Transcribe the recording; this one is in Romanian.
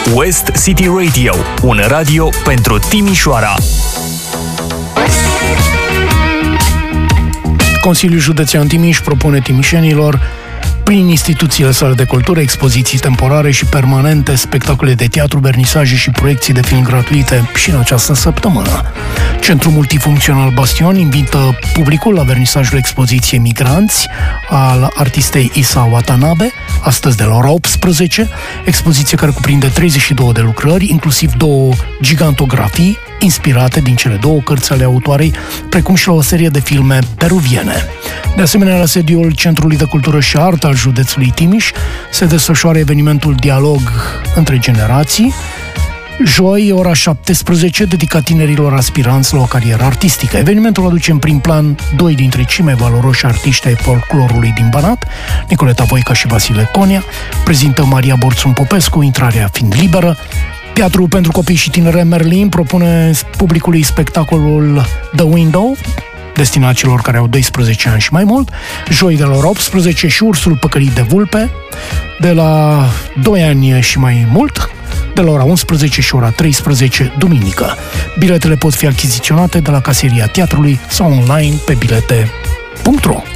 West City Radio, un radio pentru Timișoara. Consiliul Județean Timiș propune timișenilor, prin instituțiile sale de cultură, expoziții temporare și permanente, spectacole de teatru, vernisaje și proiecții de film gratuite și în această săptămână. Centrul Multifuncțional Bastion invită publicul la vernisajul expoziției Migranți al artistei Isa Watanabe, astăzi de la ora 18, expoziție care cuprinde 32 de lucrări, inclusiv 2 gigantografii inspirate din cele 2 cărți ale autoarei, precum și la o serie de filme peruviene. De asemenea, la sediul Centrului de Cultură și Artă al județului Timiș se desfășoară evenimentul Dialog între generații, joi, ora 17, dedicat tinerilor aspiranți la o carieră artistică. Evenimentul aduce în prim plan 2 dintre cei mai valoroși artiști ai folclorului din Banat, Nicoleta Voica și Vasile Conia. Prezintă Maria Borțun Popescu, intrarea fiind liberă. Teatrul pentru copii și tinere Merlin propune publicului spectacolul The Window, destinat celor care au 12 ani și mai mult, joi de la ora 18, și Ursul păcălit de vulpe, de la 2 ani și mai mult, de la ora 11 și ora 13, duminică. Biletele pot fi achiziționate de la caseria teatrului sau online pe bilete.ro.